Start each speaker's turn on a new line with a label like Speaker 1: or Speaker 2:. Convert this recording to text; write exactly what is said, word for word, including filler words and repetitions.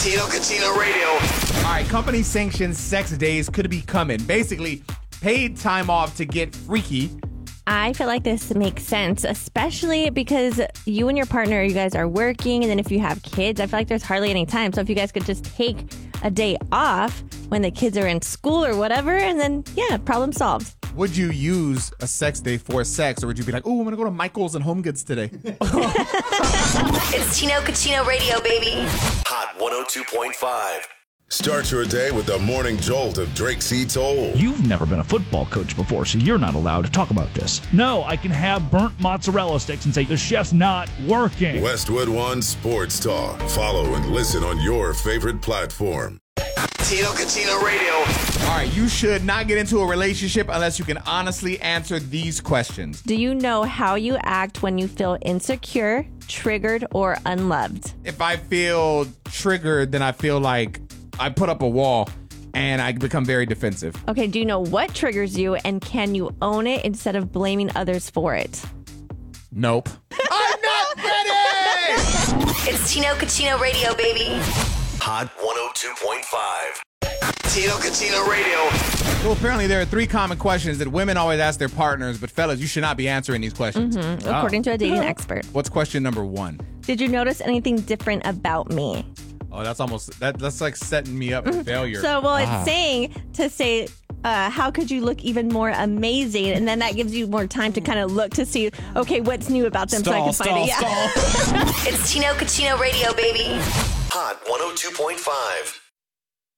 Speaker 1: Tino Cucino Radio.
Speaker 2: All right, company sanctioned sex days could be coming. Basically, paid time off to get freaky.
Speaker 3: I feel like this makes sense, especially because you and your partner, you guys are working, and then if you have kids, I feel like there's hardly any time. So if you guys could just take a day off when the kids are in school or whatever, and then, yeah, problem solved.
Speaker 2: Would you use a sex day for sex, or would you be like, oh, I'm going to go to Michael's and Home Goods today?
Speaker 1: It's Tino Cucino Radio, baby. Hot one oh two point five.
Speaker 4: Start your day with the morning jolt of Drake C. Toll.
Speaker 5: You've never been a football coach before, so you're not allowed to talk about this. No, I can have burnt mozzarella sticks and say the chef's not working.
Speaker 4: Westwood One Sports Talk. Follow and listen on your favorite platform.
Speaker 1: Tino Cucino Radio.
Speaker 2: All right, you should not get into a relationship unless you can honestly answer these questions.
Speaker 3: Do you know how you act when you feel insecure, triggered, or unloved?
Speaker 2: If I feel triggered, then I feel like I put up a wall and I become very defensive.
Speaker 3: Okay, do you know what triggers you, and can you own it instead of blaming others for it?
Speaker 2: Nope. I'm not ready!
Speaker 1: It's Tino Cucino Radio, baby. Hot one oh two point five. Tino Cucino Radio.
Speaker 2: So apparently there are three common questions that women always ask their partners, but fellas, you should not be answering these questions.
Speaker 3: Mm-hmm. Oh. According to a dating expert.
Speaker 2: What's question number one?
Speaker 3: Did you notice anything different about me?
Speaker 2: Oh, that's almost, that, that's like setting me up for failure.
Speaker 3: So, well,
Speaker 2: ah.
Speaker 3: it's saying to say, uh, how could you look even more amazing? And then that gives you more time to kind of look to see, okay, what's new about them
Speaker 2: stall,
Speaker 3: so I can
Speaker 2: stall,
Speaker 3: find it. Yeah.
Speaker 1: It's Tino Cucino Radio, baby. Hot one oh two point five.